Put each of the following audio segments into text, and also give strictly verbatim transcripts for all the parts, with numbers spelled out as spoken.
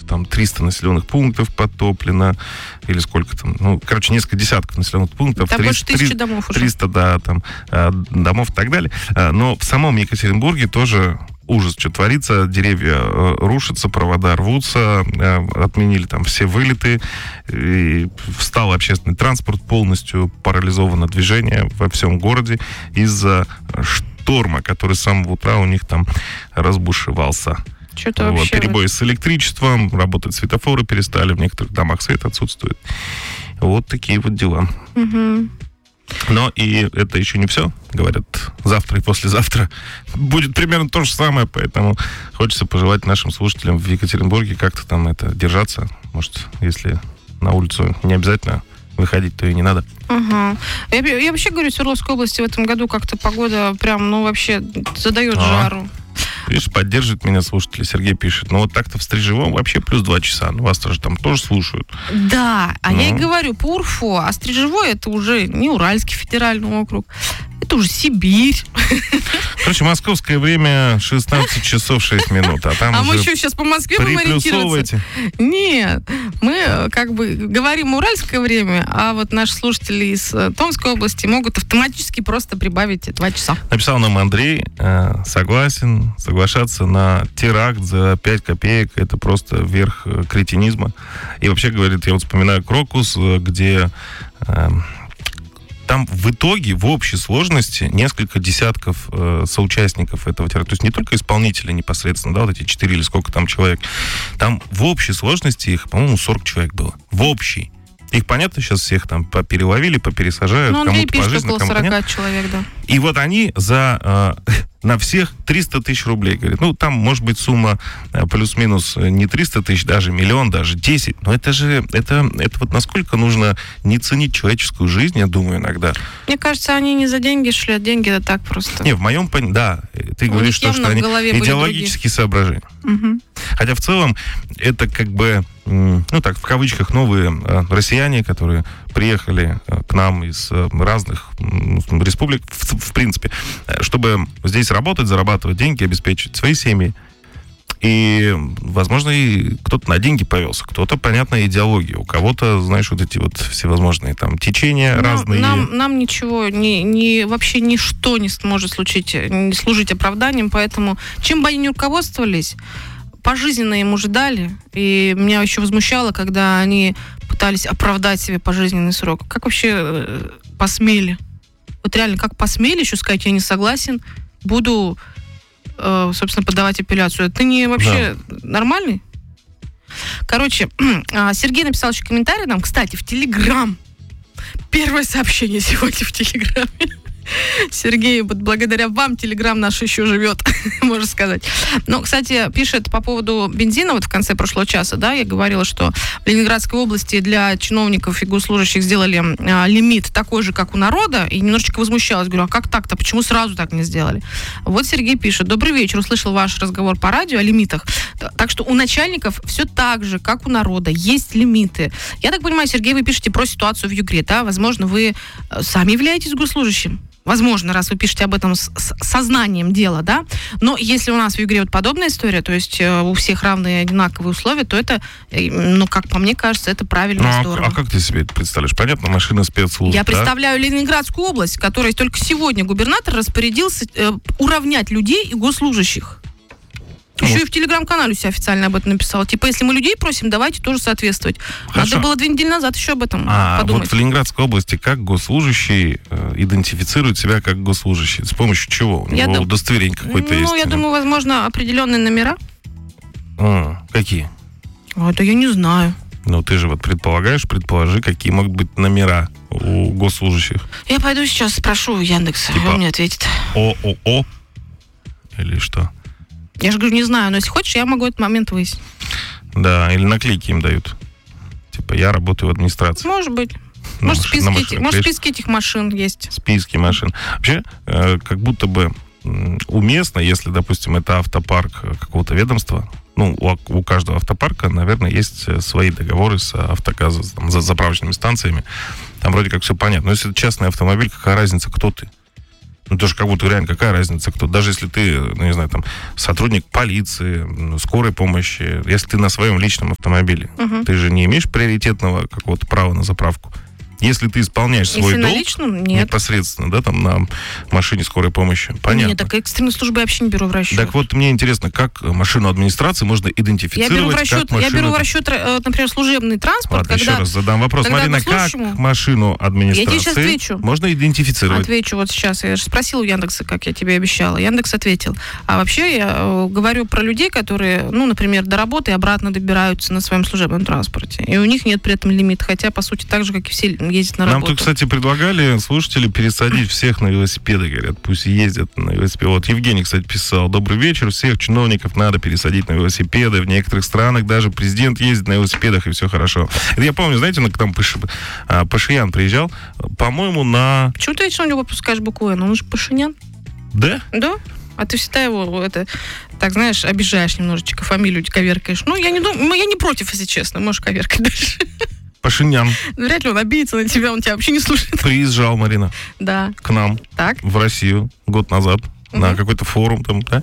там триста населенных пунктов подтоплено, или сколько там, ну, короче, несколько десятков населенных пунктов. Там больше тысячи домов уже. триста, да, там, домов и так далее. Но в самом Екатеринбурге тоже ужас, что творится. Деревья рушатся, провода рвутся, отменили там все вылеты, и встал общественный транспорт, полностью парализовано движение во всем городе из-за шторма, который с самого утра у них там разбушевался. Что-то вот, вообще... перебои с электричеством, работать светофоры перестали, в некоторых домах свет отсутствует. Вот такие вот дела. Угу. Но и это еще не все. Говорят, завтра и послезавтра будет примерно то же самое, поэтому хочется пожелать нашим слушателям в Екатеринбурге как-то там это держаться. Может, если на улицу не обязательно выходить, то и не надо. Ага. Я, я вообще говорю, в Свердловской области в этом году как-то погода прям, ну, вообще задает а. жару. Видишь, поддерживает меня слушатели. Сергей пишет, ну вот так-то в Стрижевом вообще плюс два часа. Ну вас тоже там тоже слушают. Да, а ну. я и говорю, по УРФу, а Стрижевой это уже не Уральский федеральный округ, это уже Сибирь. Короче, московское время шестнадцать часов шесть минут. А, там а уже мы что, сейчас по Москве будем ориентироваться? Нет, мы как бы говорим уральское время, а вот наши слушатели из Томской области могут автоматически просто прибавить два часа. Написал нам Андрей, согласен, соглашаться на теракт за пять копеек, это просто верх кретинизма. И вообще, говорит, я вот вспоминаю Крокус, где... Там в итоге, в общей сложности, несколько десятков э, соучастников этого теракта. То есть не только исполнители непосредственно, да, вот эти четыре или сколько там человек. Там в общей сложности их, по-моему, сорок человек было. В общей. Их, понятно, сейчас всех там попереловили, попересажают. Ну, Андрей кому-то пишет, около сорок человек, да. И вот они за... Э, на всех триста тысяч рублей, говорит. Ну, там, может быть, сумма плюс-минус не триста тысяч, даже миллион, даже десять. Но это же, это, это вот насколько нужно не ценить человеческую жизнь, я думаю, иногда. Мне кажется, они не за деньги шли, а деньги это так просто. Не, в моем понимании, да, ты говоришь, что, что они идеологические соображения. Угу. Хотя в целом это как бы, ну так, в кавычках, новые россияне, которые приехали к нам из разных республик, в, в принципе, чтобы здесь работать, зарабатывать деньги, обеспечивать свои семьи. И, возможно, и кто-то на деньги повелся, кто-то, понятно, идеология, у кого-то, знаешь, вот эти вот всевозможные там течения нам, разные. Нам, нам ничего, не, не, вообще ничто не сможет случить, не служить оправданием, поэтому чем бы они ни руководствовались, пожизненно им уже дали. И меня еще возмущало, когда они пытались оправдать себе пожизненный срок. Как вообще э, посмели? Вот реально, как посмели еще сказать, я не согласен, буду, э, собственно, подавать апелляцию. Это не вообще да. нормальный? Короче, Сергей написал еще комментарий нам, кстати, в Телеграм. Первое сообщение сегодня в Телеграме. Сергей, вот благодаря вам Телеграм наш еще живет, можно сказать. Но, кстати, пишет по поводу бензина, вот в конце прошлого часа, да, я говорила, что в Ленинградской области для чиновников и госслужащих сделали а, лимит такой же, как у народа, и немножечко возмущалась, говорю, а как так-то, почему сразу так не сделали? Вот Сергей пишет, добрый вечер, услышал ваш разговор по радио о лимитах, так что у начальников все так же, как у народа, есть лимиты. Я так понимаю, Сергей, вы пишете про ситуацию в Югре, да, возможно, вы сами являетесь госслужащим. Возможно, раз вы пишете об этом с, с сознанием дела, да, но если у нас в Югре вот подобная история, то есть э, у всех равные одинаковые условия, то это, э, ну, как по мне кажется, это правильно и ну, здорово. А, а как ты себе это представляешь? Понятно, машина спецслужб, Я да? представляю Ленинградскую область, в которой только сегодня губернатор распорядился э, уравнять людей и госслужащих. Еще вот. И в Телеграм-канале у себя официально об этом написал. Типа, если мы людей просим, давайте тоже соответствовать. Хорошо. Надо было две недели назад еще об этом а, подумать. Вот в Ленинградской области как госслужащий э, идентифицирует себя как госслужащий? С помощью чего? У я него дум... удостоверение какое-то ну, есть? Ну, я думаю, возможно, определенные номера. А, какие? А, это я не знаю. Ну, ты же вот предполагаешь, предположи, какие могут быть номера у госслужащих. Я пойду сейчас спрошу у Яндекса, типа он мне ответит. ООО? Или что? Я же говорю, не знаю, но если хочешь, я могу этот момент выяснить. Да, или наклейки им дают. Типа, я работаю в администрации. Может быть. На Может, машин, списки, машин, эти, может, списки этих машин есть. Списки машин. Вообще, э, как будто бы уместно, если, допустим, это автопарк какого-то ведомства, ну, у, у каждого автопарка, наверное, есть свои договоры с автогазом, там, с заправочными станциями. Там вроде как все понятно. Но если это частный автомобиль, какая разница, кто ты? Ну, тоже как будто реально какая разница, кто. Даже если ты, ну, не знаю, там, сотрудник полиции, скорой помощи, если ты на своем личном автомобиле, угу. ты же не имеешь приоритетного какого-то права на заправку. Если ты исполняешь свой если долг личном, нет. непосредственно, да, там, на машине скорой помощи, понятно. Нет, так экстренные службы я вообще не беру в расчет. Так вот, мне интересно, как машину администрации можно идентифицировать? Я беру в расчет, машину... я беру в расчет например, служебный транспорт. Ладно, когда, еще раз задам вопрос. Марина, как машину администрации можно идентифицировать? Отвечу вот сейчас. Я же спросила у Яндекса, как я тебе обещала. Яндекс ответил. А вообще я говорю про людей, которые, ну, например, до работы и обратно добираются на своем служебном транспорте. И у них нет при этом лимита. Хотя, по сути, так же, как и все ездят на Нам работу. тут, кстати, предлагали слушатели пересадить всех на велосипеды, говорят, пусть ездят на велосипеде. Вот Евгений, кстати, писал: добрый вечер, всех чиновников надо пересадить на велосипеды. В некоторых странах даже президент ездит на велосипедах, и все хорошо. Это я помню, знаете, на там Паш... Пашинян приезжал, по-моему, на... Почему ты вечно у него пропускаешь букву «Н»? Он же Пашинян. Да? Да. А ты всегда его, это, так, знаешь, обижаешь немножечко, фамилию коверкаешь. Ну, я не думаю, я не против, если честно, можешь коверкать дальше. Пашинян. Вряд ли он обидится на тебя, он тебя вообще не слушает. Приезжал, Марина. Да. К нам. Так. В Россию год назад. Угу. На какой-то форум там, да?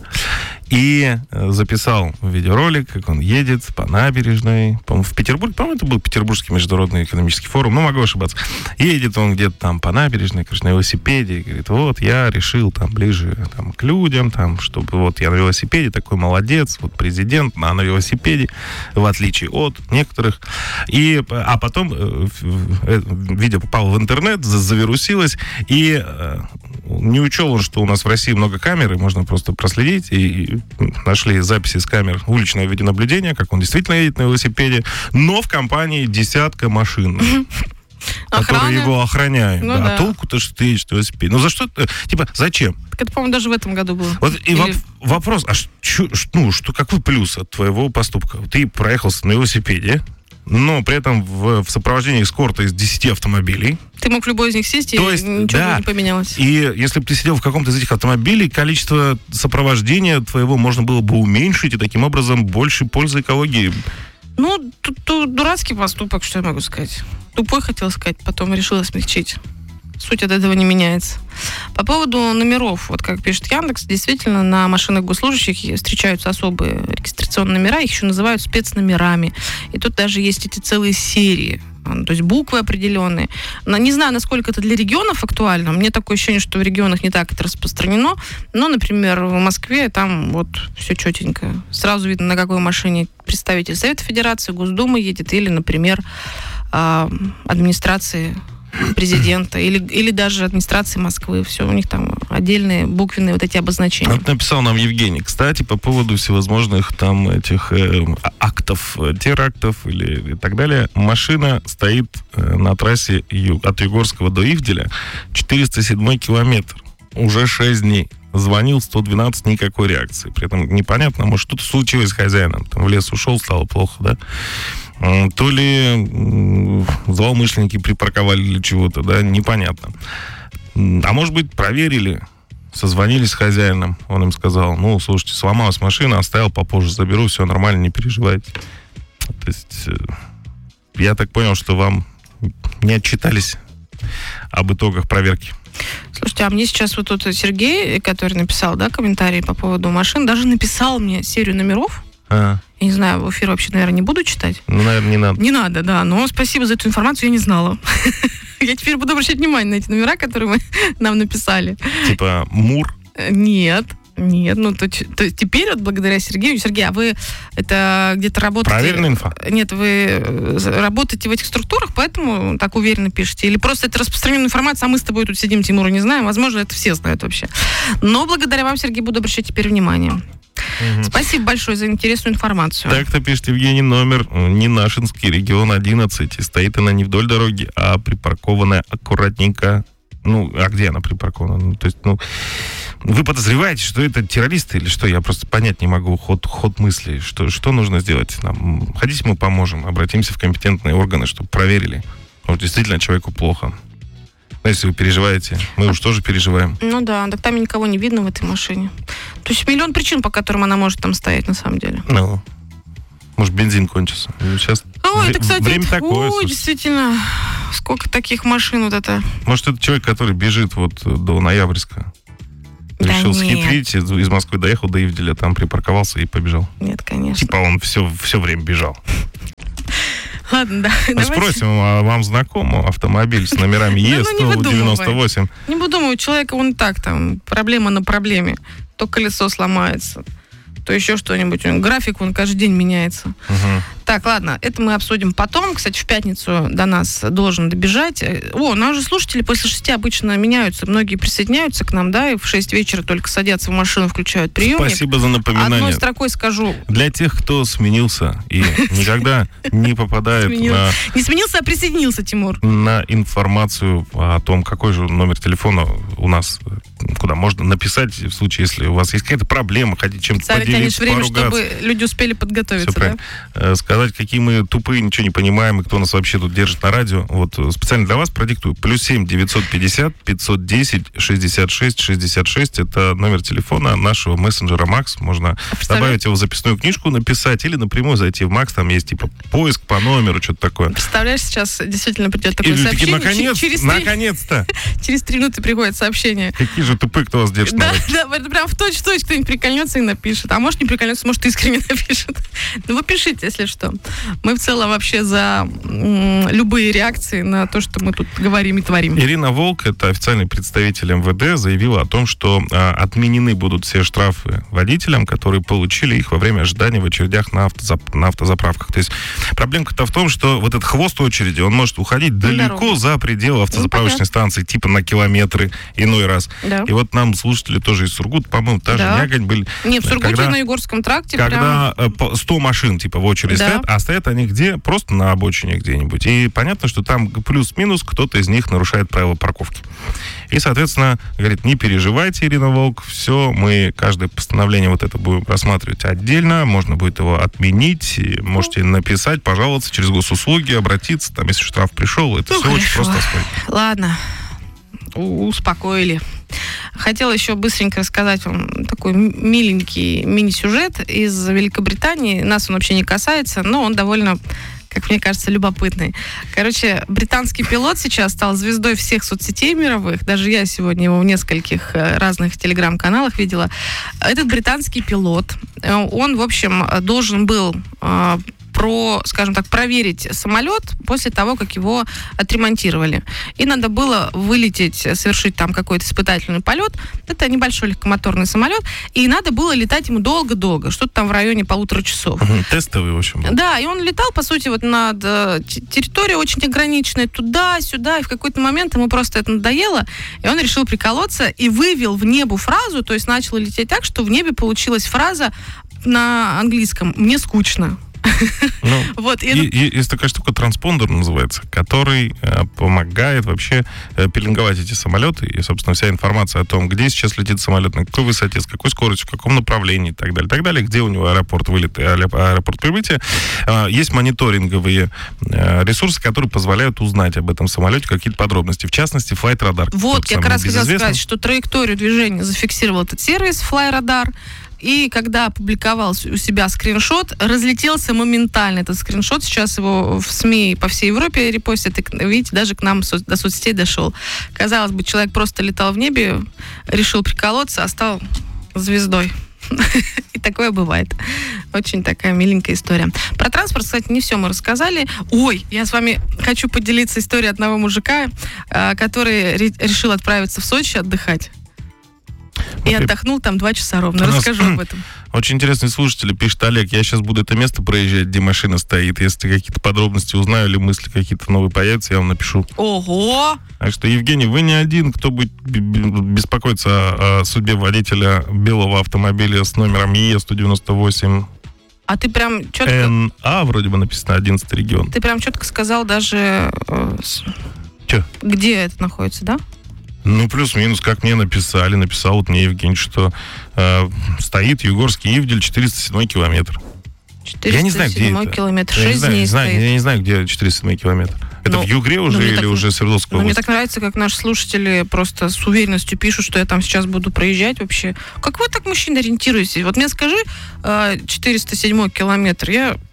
И записал видеоролик, как он едет по набережной. По-моему, в Петербурге, по-моему, это был Петербургский международный экономический форум, ну, могу ошибаться. Едет он где-то там по набережной, конечно, на велосипеде, и говорит: вот, я решил там ближе там, к людям, там, чтобы вот я на велосипеде, такой молодец, вот президент, а на велосипеде, в отличие от некоторых. И, а потом э, э, видео попало в интернет, завирусилось, и э, не учел он, что у нас в России много камер, и можно просто проследить, и нашли записи с камер уличного видеонаблюдения, как он действительно едет на велосипеде, но в компании десятка машин, которые его охраняют. Ну, да. да. А толку-то, что ты едешь на велосипеде? Ну, за что? Типа, зачем? Так это, по-моему, даже в этом году было. Вот и Или... воп- вопрос, а что, ну, что, какой плюс от твоего поступка? Ты проехался на велосипеде, но при этом в, в сопровождении эскорта из десяти автомобилей. Ты мог в любой из них сесть, и есть, ничего да. не поменялось. И если бы ты сидел в каком-то из этих автомобилей, количество сопровождения твоего можно было бы уменьшить, и таким образом больше пользы экологии. Ну, тут, тут дурацкий поступок, что я могу сказать. Тупой хотел сказать, потом решила смягчить. Суть от этого не меняется. По поводу номеров, вот как пишет Яндекс, действительно на машинах госслужащих встречаются особые регистрационные номера, их еще называют спецномерами. И тут даже есть эти целые серии, то есть буквы определенные. Не знаю, насколько это для регионов актуально. Мне такое ощущение, что в регионах не так это распространено. Но, например, в Москве там вот все четенько. Сразу видно, на какой машине представитель Совета Федерации, Госдумы едет, или, например, администрации президента, или, или даже администрации Москвы. Все, у них там отдельные буквенные вот эти обозначения. Вот написал нам Евгений. Кстати, по поводу всевозможных там этих э, актов, терактов или и так далее. Машина стоит э, на трассе Ю, от Югорского до Ивделя, четыреста седьмой километр. Уже шесть дней. Звонил сто двенадцать, никакой реакции. При этом непонятно, может, что-то случилось с хозяином. Там в лес ушел, стало плохо, да? То ли злоумышленники припарковали или чего-то, да, непонятно. А может быть, проверили, созвонились с хозяином, он им сказал: ну, слушайте, сломалась машина, оставил, попозже заберу, все нормально, не переживайте. То есть, я так понял, что вам не отчитались об итогах проверки. Слушайте, а мне сейчас вот тут Сергей, который написал, да, комментарий по поводу машин, даже написал мне серию номеров. А. Я не знаю, в эфир вообще, наверное, не буду читать. Ну, наверное, не надо. Не надо, да, но спасибо за эту информацию, я не знала. Я теперь буду обращать внимание на эти номера, которые вы нам написали. Типа МУР? Нет. Нет, ну то, то теперь вот благодаря Сергею. Сергей, а вы это где-то работаете? Проверенная инфа? Нет, вы работаете в этих структурах, поэтому так уверенно пишете? Или просто это распространенная информация, а мы с тобой тут сидим, Тимура не знаем? Возможно, это все знают вообще. Но благодаря вам, Сергей, буду обращать теперь внимание. Угу. Спасибо большое за интересную информацию. Так-то пишет Евгений, номер Ненашинский, регион одиннадцать. И стоит она не вдоль дороги, а припаркованная аккуратненько. Ну, а где она припаркована? Ну, то есть, ну, вы подозреваете, что это террористы или что? Я просто понять не могу ход, ход мысли. Что, что нужно сделать нам? Хотите, мы поможем, обратимся в компетентные органы, чтобы проверили. Вот действительно человеку плохо. Но если вы переживаете, мы а, уж тоже переживаем. Ну да, так там никого не видно в этой машине. То есть миллион причин, по которым она может там стоять, на самом деле. Ну, может, бензин кончился. Сейчас Ой, это, кстати, время это, такое. Ой, действительно, сколько таких машин вот это. Может, это человек, который бежит вот до Ноябрьска. Да решил нет. схитрить, из, из Москвы доехал до Ивделя, там припарковался и побежал. Нет, конечно. Типа он все, все время бежал. Ладно, да. Мы спросим, а вам знаком автомобиль с номерами Е сто девяносто восемь? Не выдумывай, у человека он так там, проблема на проблеме. То колесо сломается, то еще что-нибудь. График, он каждый день меняется. Угу. Так, ладно, это мы обсудим потом. Кстати, в пятницу до нас должен добежать. О, у нас же слушатели после шести обычно меняются. Многие присоединяются к нам, да, и в шесть вечера только садятся в машину, включают приемник. Спасибо за напоминание. Одной строкой скажу. Для тех, кто сменился и никогда не попадает на... Не сменился, а присоединился, Тимур. На информацию о том, какой же номер телефона у нас, куда можно написать в случае, если у вас есть какая-то проблема, хотите чем-то поделиться, время, поругаться. Чтобы люди успели подготовиться, Все да? правильно. Сказать, какие мы тупые, ничего не понимаем, и кто нас вообще тут держит на радио. Вот специально для вас продиктую. Плюс семь девятьсот пятьдесят пятьсот десять шестьдесят шесть шестьдесят шесть. Это номер телефона нашего мессенджера Макс. Можно добавить его в записную книжку, написать или напрямую зайти в Макс. Там есть типа поиск по номеру, что-то такое. Представляешь, сейчас действительно придет такое и сообщение. Такие, наконец, через наконец-то. Через три минуты приходит сообщение. Какие же тупые, кто вас держит да, на радио. Да, это прям в точь-в-точь кто-нибудь прикольнется и напишет. А может не прикольнется, может искренне напишет. Ну вы пишите, если что. Мы в целом вообще за м, любые реакции на то, что мы тут говорим и творим. Ирина Волк, это официальный представитель эм вэ дэ, заявила о том, что а, отменены будут все штрафы водителям, которые получили их во время ожидания в очередях на, автозап... на автозаправках. То есть проблемка-то в том, что вот этот хвост очереди, он может уходить далеко дорогу. За пределы автозаправочной ну, станции, типа на километры иной раз. Да. И вот нам слушатели тоже из Сургута, по-моему, та да. же Нягань были. Нет, в Сургуте когда, на Югорском тракте когда прям... сто машин типа в очередь да. стоят, а стоят они где? Просто на обочине где-нибудь. И понятно, что там плюс-минус кто-то из них нарушает правила парковки. И, соответственно, говорит, не переживайте, Ирина Волк, все, мы каждое постановление вот это будем рассматривать отдельно, можно будет его отменить, можете написать, пожаловаться через госуслуги, обратиться, там, если штраф пришел, это ну, все хорошо. Очень просто освоить. Ладно, успокоили. Хотела еще быстренько рассказать вам такой миленький мини-сюжет из Великобритании. Нас он вообще не касается, но он довольно, как мне кажется, любопытный. Короче, британский пилот сейчас стал звездой всех соцсетей мировых. Даже я сегодня его в нескольких разных телеграм-каналах видела. Этот британский пилот, он, в общем, должен был... про, скажем так, проверить самолет после того, как его отремонтировали. И надо было вылететь, совершить там какой-то испытательный полет. Это небольшой легкомоторный самолет. И надо было летать ему долго-долго. Что-то там в районе полутора часов. Угу, тестовый, в общем. Был. Да, и он летал, по сути, вот над территорией очень ограниченной, туда-сюда. И в какой-то момент ему просто это надоело. И он решил приколоться и вывел в небо фразу, то есть начал лететь так, что в небе получилась фраза на английском «мне скучно». Ну, вот, и, и, и, есть такая штука, транспондер называется, который э, помогает вообще э, пеленговать эти самолеты. И, собственно, вся информация о том, где сейчас летит самолет, на какой высоте, с какой скоростью, в каком направлении и так далее, так далее, где у него аэропорт вылета и аэропорт прибытия. Э, есть мониторинговые э, ресурсы, которые позволяют узнать об этом самолете какие-то подробности. В частности, Flight Radar. Вот, я как раз хотела сказать, что траекторию движения зафиксировал этот сервис Flight Radar. И когда опубликовал у себя скриншот, разлетелся моментально этот скриншот. Сейчас его в СМИ по всей Европе репостят. И, видите, даже к нам до соцсетей дошел. Казалось бы, человек просто летал в небе, решил приколоться, а стал звездой. И такое бывает. Очень такая миленькая история. Про транспорт, кстати, не все мы рассказали. Ой, я с вами хочу поделиться историей одного мужика, который решил отправиться в Сочи отдыхать. И okay. отдохнул там два часа ровно. Расскажу об этом. Очень интересный слушатель пишет: Олег, я сейчас буду это место проезжать, где машина стоит. Если какие-то подробности узнаю или мысли какие-то новые появятся, я вам напишу. Ого! Так что, Евгений, вы не один, кто будет беспокоиться о, о судьбе водителя белого автомобиля с номером Е сто девяносто восемь. А ты прям четко... эн а вроде бы написано, одиннадцатый регион. Ты прям четко сказал даже... Э, Че? Где это находится, да? Ну, плюс-минус, как мне написали. Написал вот мне Евгений, что э, стоит Югорский Ивдель, четыреста седьмой километр. четыреста седьмой я не знаю, где это. Километр, шесть я дней не знаю, стоит. Я не знаю, где четыреста седьмой километр. Это ну, в Югре уже ну, или так, уже Свердловская область? Мне так нравится, как наши слушатели просто с уверенностью пишут, что я там сейчас буду проезжать вообще. Как вы так, мужчины, ориентируетесь? Вот мне скажи, четыреста седьмой километр, я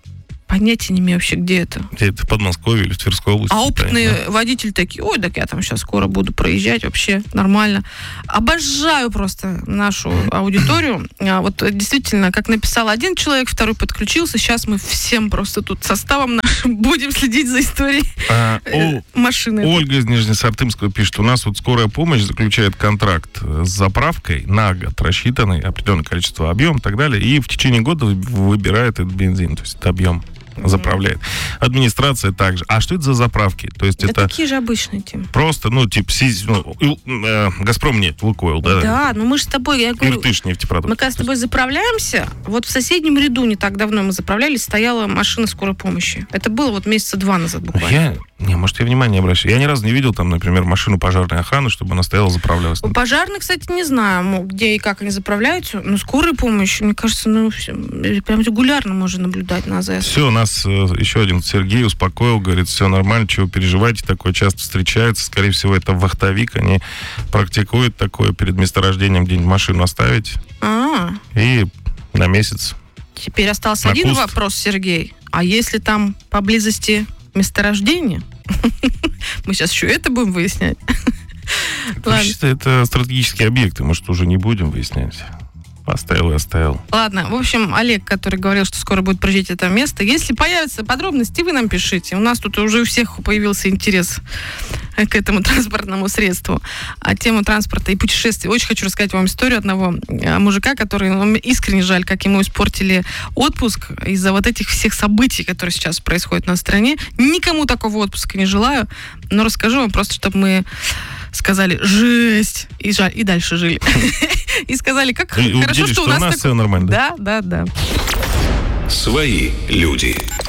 Понятия не имею вообще, где это. Это в Подмосковье или в Тверской области. А опытные да? водители такие, ой, так я там сейчас скоро буду проезжать, вообще нормально. Обожаю просто нашу аудиторию. Вот действительно, как написал один человек, второй подключился. Сейчас мы всем просто тут составом нашим будем следить за историей а, о, машины. Ольга из Нижнесартымского пишет, у нас вот скорая помощь заключает контракт с заправкой на год, рассчитанный определенное количество, объем и так далее, и в течение года выбирает этот бензин, то есть это объем. Заправляет. Администрация также. А что это за заправки? То есть да это такие же обычные, Тим. Просто, ну, типа, ну, э, Газпром нет, Лукойл, да? Да, ну мы же с тобой, я говорю... Иртыш нефтепродукт. Мы когда с тобой заправляемся, вот в соседнем ряду не так давно мы заправлялись, стояла машина скорой помощи. Это было вот месяца два назад буквально. Я... Не, может, я внимание не обращаю. Я ни разу не видел там, например, машину пожарной охраны, чтобы она стояла, заправлялась. У пожарных, кстати, не знаю, где и как они заправляются, но скорой помощи, мне кажется, ну, прям регулярно можно наблюдать на АЗС. Все, у нас э, еще один Сергей успокоил, говорит, все нормально, чего переживаете, такое часто встречается, скорее всего, это вахтовик, они практикуют такое перед месторождением где-нибудь машину оставить А-а-а. и на месяц. Теперь остался на один куст. вопрос, Сергей. А если там поблизости месторождение? Мы сейчас еще это будем выяснять. Вообще-то это стратегические объекты, может, уже не будем выяснять. Оставил и оставил. Ладно, в общем, Олег, который говорил, что скоро будет проезжать это место, если появятся подробности, вы нам пишите. У нас тут уже у всех появился интерес к этому транспортному средству. А тему транспорта и путешествий. Очень хочу рассказать вам историю одного мужика, который, ну, искренне жаль, как ему испортили отпуск из-за вот этих всех событий, которые сейчас происходят на стране. Никому такого отпуска не желаю, но расскажу вам просто, чтобы мы сказали «жесть» и, жаль, и дальше жили. И сказали, как и хорошо, что, что у нас, у нас так... все нормально. Да, да, да. Свои люди.